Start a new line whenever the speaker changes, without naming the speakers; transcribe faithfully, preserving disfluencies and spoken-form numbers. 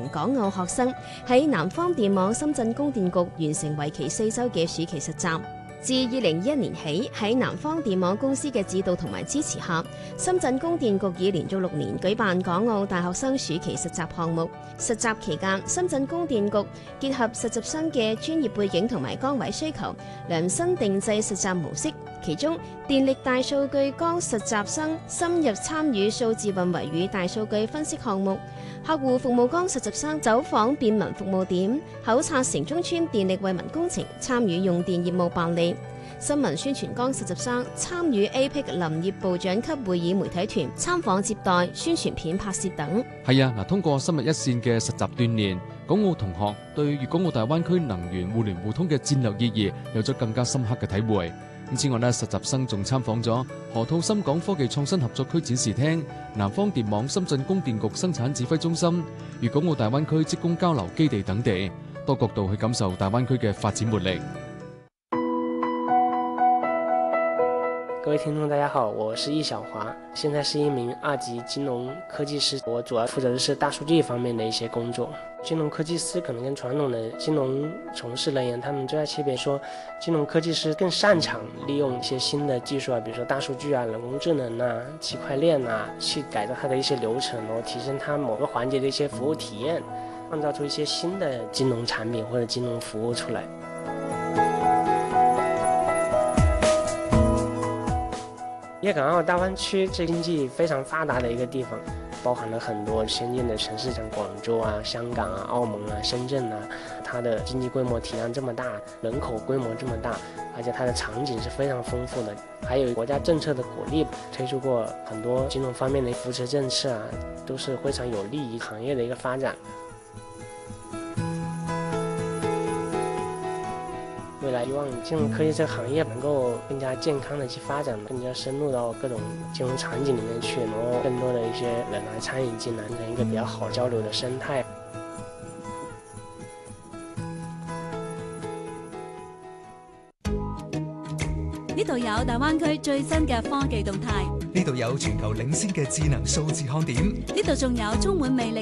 港澳學生喺南方電網深圳供電局完成為期四週嘅暑期實習。自二零二一年起，喺南方電網公司嘅指導同埋支持下，深圳供電局已連續六年舉辦港澳大學生暑期實習項目。實習期間，深圳供電局結合實習生嘅專業背景同埋崗位需求，量身定製實習模式。其中，電力大數據崗實習生深入參與數字運維與大數據分析項目；客戶服務崗實習生走訪便民服務點，考察城中村電力惠民工程，參與用電業務辦理；新聞宣傳崗實習生參與 A P E C 林業部長級會議媒體團參訪接待、宣傳片拍攝等。
係啊，嗱，通過深入一線嘅實習鍛煉，港澳同學對粵港澳大灣區能源互聯互通嘅戰略意義有咗更加深刻嘅體會。咁此外呢，實習生仲參訪咗河套深港科技創新合作區展示廳、南方電網深圳供電局生產指揮中心、粵港澳大灣區職工交流基地等地，多角度去感受大灣區嘅發展活力。
各位聽眾大家好，我是易小華，現在是一名二級金融科技師，我主要負責的是大數據方面的一些工作。金融科技師可能跟傳統的金融從事人員，他們最大區別說，金融科技師更擅長利用一些新的技術啊，比如說大數據啊、人工智能啊、區塊鏈啊，去改造它的一些流程，然後提升它某個環節的一些服務體驗，創造出一些新的金融產品或者金融服務出來。粵港澳大灣區是經濟非常發達的一個地方，包含了很多先進的城市，像廣州啊、香港啊、澳門啊、深圳啊，它的經濟規模體量這麼大，人口規模這麼大，而且它的場景是非常豐富的，還有國家政策的鼓勵，推出過很多金融方面的扶持政策啊，都是非常有利於行業的一個發展。未來希望金融科技這個行業能夠更加健康的去發展，更加深入到各種金融場景裡面去，然後更多的一些人來參與進來，形成一個比較好交流的生態。
呢度有大灣區最新嘅科技動態，
呢度有全球領先嘅智能數字看點，
呢度仲有充滿魅力